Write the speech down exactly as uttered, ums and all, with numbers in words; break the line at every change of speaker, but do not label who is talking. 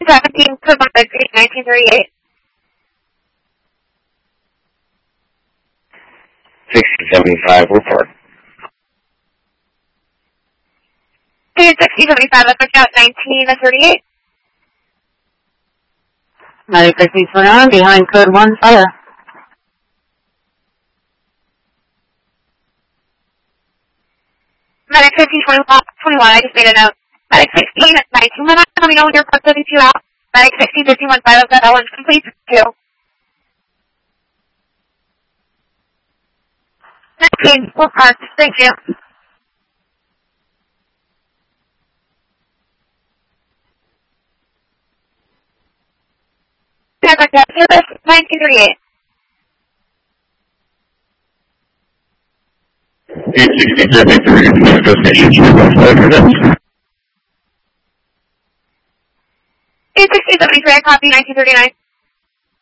seventeen, code one five three, nineteen thirty-eight.
sixty seventy-five, report.
Two sixty seventy-five, let's look out nineteen thirty-eight.
Medic sixty twenty-nine, behind code one, fire.
Medic fifteen twenty-one, I just made a note. Medic sixteen nineteen, let me know when you're plus thirty-two out. Medic sixteen fifteen one five, that L is complete, two. nineteen, full park, thank you. Service, nineteen thirty-eight.
eight sixty seventy-three, Mexico Station, eight
sixty seventy-three, I copy, nineteen thirty-nine.